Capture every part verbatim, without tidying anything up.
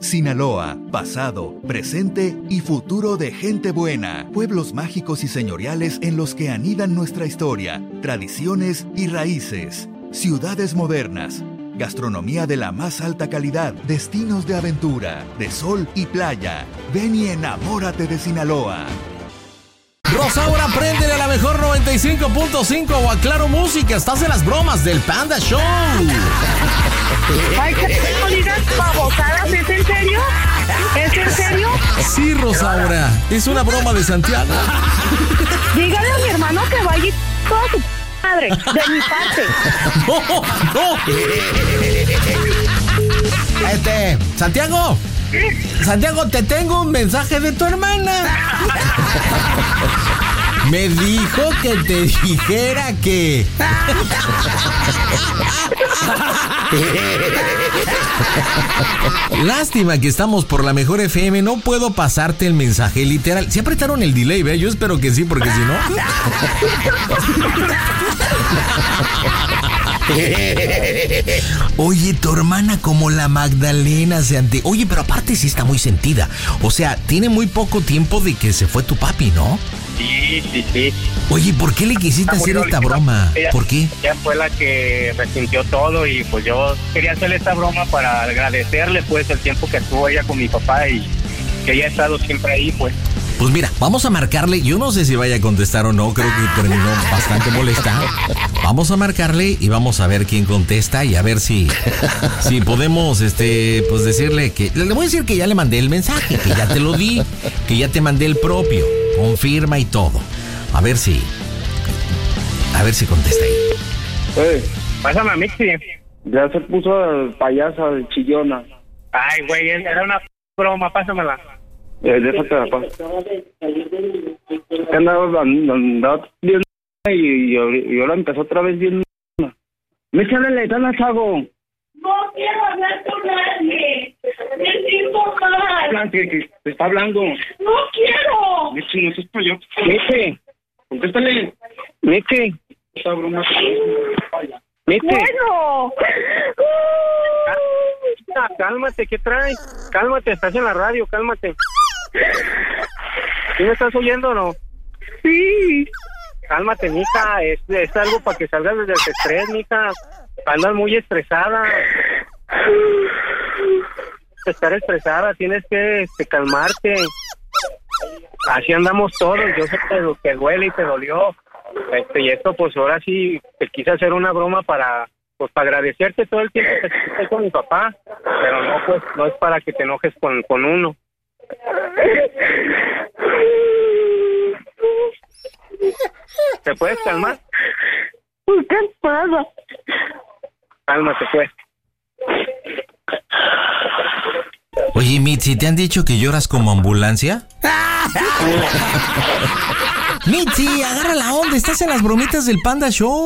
Sinaloa, pasado, presente y futuro de gente buena. Pueblos mágicos y señoriales en los que anidan nuestra historia, tradiciones y raíces. Ciudades modernas, gastronomía de la más alta calidad, destinos de aventura, de sol y playa. Ven y enamórate de Sinaloa. Rosaura, préndele a la mejor noventa y cinco punto cinco o a Claro Música. Estás en las bromas del Panda Show. Ay, que no digas babosadas, ¿es en serio? ¿Es en serio? Sí, Rosaura, es una broma de Santiago. Dígale a mi hermano que vaya y toda su madre, de mi parte. No, no. Este, Santiago. Santiago, te tengo un mensaje de tu hermana. Me dijo que te dijera que... Lástima que estamos por la mejor F M. No puedo pasarte el mensaje literal. ¿Se apretaron el delay, ve? Yo espero que sí, porque si no... Oye, tu hermana como la Magdalena se ante... Oye, pero aparte sí está muy sentida. O sea, tiene muy poco tiempo de que se fue tu papi, ¿no? Sí, sí, sí. Oye, ¿por qué le quisiste hacer esta broma? Ella, ¿Por qué? Ella fue la que resintió todo y pues yo quería hacerle esta broma para agradecerle pues el tiempo que estuvo ella con mi papá y que ella ha estado siempre ahí pues. Pues mira, vamos a marcarle. Yo no sé si vaya a contestar o no. Creo que terminó bastante molesta. Vamos a marcarle y vamos a ver quién contesta y a ver si, si podemos, este, pues decirle que... Le voy a decir que ya le mandé el mensaje, que ya te lo di, que ya te mandé el propio. Confirma y todo. A ver si... A ver si contesta ahí. Hey, pásame a Mixi. Ya se puso payasa, chillona. Ay, güey, era una broma, pásamela. Eh, déjate la paz. Andaba, andaba bien y, y, y ahora empezó otra vez bien. Me sale la edad, Sago. No quiero hablar con nadie. Me siento mal. Que, que te está hablando. No quiero. Michi, no seas payo. Michi, contéstale. Michi. Esta broma. Michi. Bueno. Ah, cálmate, ¿qué traes? Cálmate, estás en la radio, cálmate. ¿Sí me estás oyendo o no? Sí. Cálmate, mija, es, es algo para que salgas desde el estrés, mija. Andas muy estresada. Estar estresada, tienes que este, calmarte. Así andamos todos, yo sé que lo que duele y te dolió. Este, y esto, pues ahora sí, te quise hacer una broma para... Pues para agradecerte todo el tiempo que estoy con mi papá, pero no, pues, no es para que te enojes con, con uno. ¿Te puedes calmar? ¿Qué pasa? Cálmate, pues. Oye, Mitzi, ¿te han dicho que lloras como ambulancia? Mitzi, agarra la onda, estás en las bromitas del Panda Show.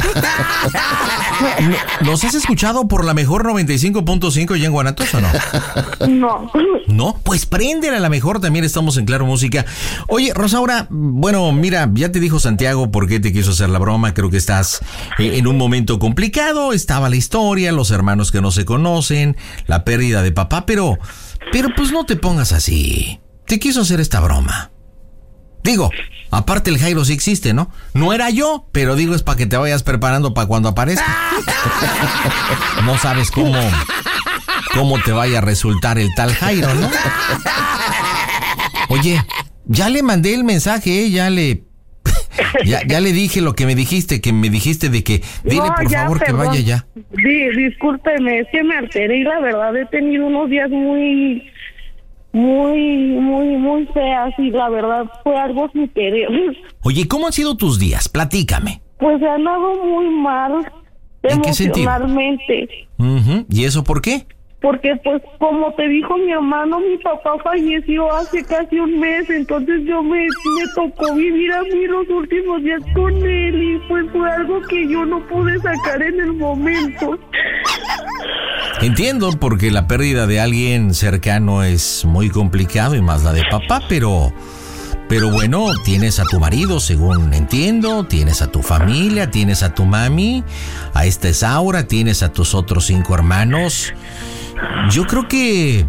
¿Nos has escuchado por la mejor noventa y cinco punto cinco allá en Guanatos o no? No. ¿No? Pues préndele a la mejor, también estamos en Claro Música. Oye, Rosaura, bueno, mira, ya te dijo Santiago por qué te quiso hacer la broma. Creo que estás eh, en un momento complicado. Estaba la historia, los hermanos que no se conocen, la pérdida de papá, pero, pero pues no te pongas así. Te quiso hacer esta broma. Digo, aparte el Jairo sí existe, ¿no? No era yo, pero digo es para que te vayas preparando para cuando aparezca. No sabes cómo, cómo te vaya a resultar el tal Jairo, ¿no? Oye, ya le mandé el mensaje, ¿eh? Ya le... Ya, ya le dije lo que me dijiste, que me dijiste de que... Dile, No, por ya, favor, perdón. que vaya ya. Di, discúlpeme, es que me alteré y la verdad he tenido unos días muy... Muy, muy, muy feas y la verdad fue algo sin querer. Oye, ¿cómo han sido tus días? Platícame. Pues he andado muy mal ¿En qué sentido? emocionalmente. Uh-huh. ¿Y eso por qué? Porque pues como te dijo mi hermano, mi papá falleció hace casi un mes, entonces yo me, me tocó vivir a mí los últimos días con él y pues fue algo que yo no pude sacar en el momento. Entiendo, porque la pérdida de alguien cercano es muy complicado y más la de papá, pero... Pero bueno, tienes a tu marido, según entiendo, tienes a tu familia, tienes a tu mami, a esta Isaura, tienes a tus otros cinco hermanos. Yo creo que